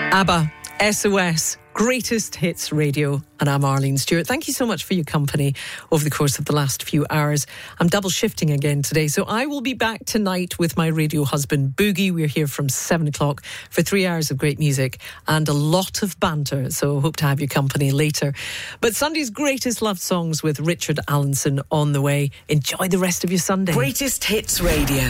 ABBA, SOS, Greatest Hits Radio, and I'm Arlene Stewart. Thank you so much for your company over the course of the last few hours. I'm double shifting again today, so I will be back tonight with my radio husband Boogie. We're here from 7 o'clock for 3 hours of great music and a lot of banter, so hope to have your company later. But Sunday's greatest love songs with Richard Allenson on the way. Enjoy the rest of your Sunday. Greatest Hits Radio.